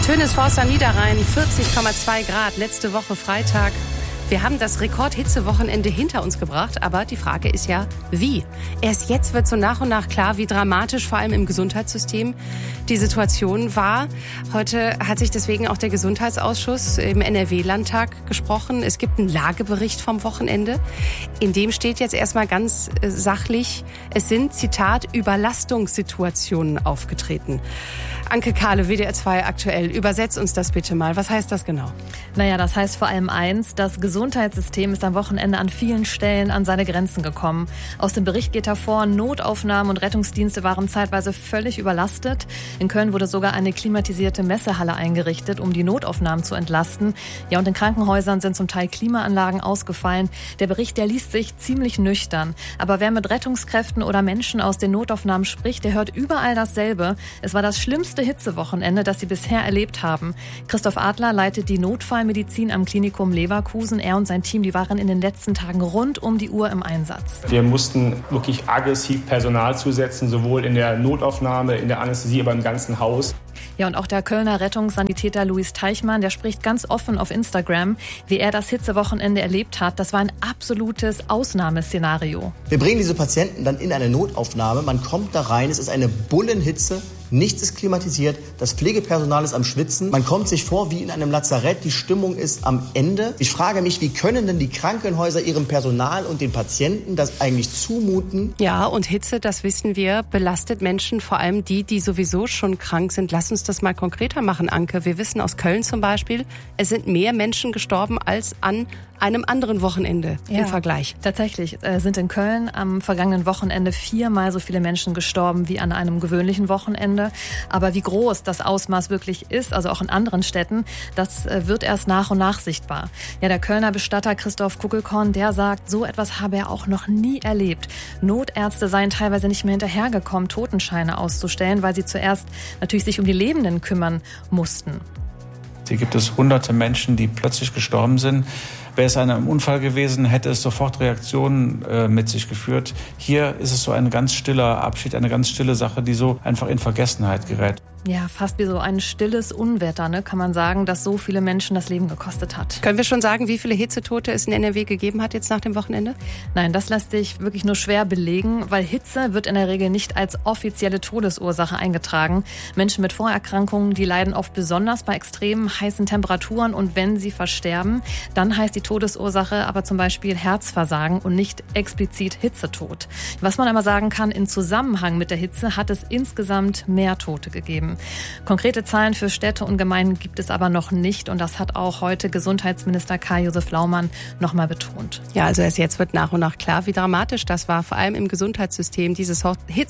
Tönisforst am Niederrhein, 40,2 Grad, letzte Woche Freitag. Wir haben das Rekordhitzewochenende hinter uns gebracht, aber die Frage ist ja, wie? Erst jetzt wird so nach und nach klar, wie dramatisch vor allem im Gesundheitssystem die Situation war. Heute hat sich deswegen auch der Gesundheitsausschuss im NRW-Landtag gesprochen. Es gibt einen Lagebericht vom Wochenende. In dem steht jetzt erstmal ganz sachlich, es sind, Zitat, Überlastungssituationen aufgetreten. Anke Kahle, WDR 2 aktuell, übersetzt uns das bitte mal. Was heißt das genau? Naja, das heißt vor allem eins, das Gesundheitssystem ist am Wochenende an vielen Stellen an seine Grenzen gekommen. Aus dem Bericht geht hervor, Notaufnahmen und Rettungsdienste waren zeitweise völlig überlastet. In Köln wurde sogar eine klimatisierte Messehalle eingerichtet, um die Notaufnahmen zu entlasten. Ja, und in Krankenhäusern sind zum Teil Klimaanlagen ausgefallen. Der Bericht, der liest sich ziemlich nüchtern. Aber wer mit Rettungskräften oder Menschen aus den Notaufnahmen spricht, der hört überall dasselbe. Es war das schlimmste Hitzewochenende, das sie bisher erlebt haben. Christoph Adler leitet die Notfallmedizin am Klinikum Leverkusen. Er und sein Team, die waren in den letzten Tagen rund um die Uhr im Einsatz. Wir mussten wirklich aggressiv Personal zusetzen, sowohl in der Notaufnahme, in der Anästhesie, aber im ganzen Haus. Ja, und auch der Kölner Rettungssanitäter Luis Teichmann, der spricht ganz offen auf Instagram, wie er das Hitzewochenende erlebt hat. Das war ein absolutes Ausnahmeszenario. Wir bringen diese Patienten dann in eine Notaufnahme. Man kommt da rein, es ist eine Bullenhitze. Nichts ist klimatisiert, das Pflegepersonal ist am Schwitzen. Man kommt sich vor wie in einem Lazarett, die Stimmung ist am Ende. Ich frage mich, wie können denn die Krankenhäuser ihrem Personal und den Patienten das eigentlich zumuten? Ja, und Hitze, das wissen wir, belastet Menschen, vor allem die sowieso schon krank sind. Lass uns das mal konkreter machen, Anke. Wir wissen aus Köln zum Beispiel, es sind mehr Menschen gestorben als an einem anderen Wochenende im Vergleich. Tatsächlich sind in Köln am vergangenen Wochenende 4-mal so viele Menschen gestorben wie an einem gewöhnlichen Wochenende. Aber wie groß das Ausmaß wirklich ist, also auch in anderen Städten, das wird erst nach und nach sichtbar. Ja, der Kölner Bestatter Christoph Kuckelkorn, der sagt, so etwas habe er auch noch nie erlebt. Notärzte seien teilweise nicht mehr hinterhergekommen, Totenscheine auszustellen, weil sie zuerst natürlich sich um die Lebenden kümmern mussten. Hier gibt es hunderte Menschen, die plötzlich gestorben sind. Wäre es ein Unfall gewesen, hätte es sofort Reaktionen mit sich geführt. Hier ist es so ein ganz stiller Abschied, eine ganz stille Sache, die so einfach in Vergessenheit gerät. Ja, fast wie so ein stilles Unwetter, ne, kann man sagen, das so viele Menschen das Leben gekostet hat. Können wir schon sagen, wie viele Hitzetote es in NRW gegeben hat jetzt nach dem Wochenende? Nein, das lässt sich wirklich nur schwer belegen, weil Hitze wird in der Regel nicht als offizielle Todesursache eingetragen. Menschen mit Vorerkrankungen, die leiden oft besonders bei extremen heißen Temperaturen und wenn sie versterben, dann heißt die Todesursache aber zum Beispiel Herzversagen und nicht explizit Hitzetod. Was man aber sagen kann, in Zusammenhang mit der Hitze hat es insgesamt mehr Tote gegeben. Konkrete Zahlen für Städte und Gemeinden gibt es aber noch nicht und das hat auch heute Gesundheitsminister Karl-Josef Laumann nochmal betont. Ja, also erst jetzt wird nach und nach klar, wie dramatisch das war, vor allem im Gesundheitssystem, dieses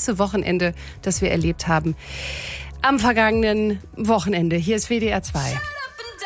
Hitzewochenende, das wir erlebt haben am vergangenen Wochenende. Hier ist WDR 2.